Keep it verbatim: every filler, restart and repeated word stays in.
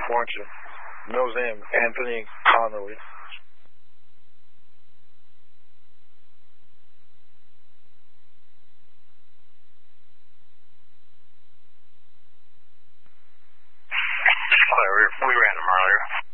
weren't you? Knows him, Anthony Connolly. We, we ran him earlier.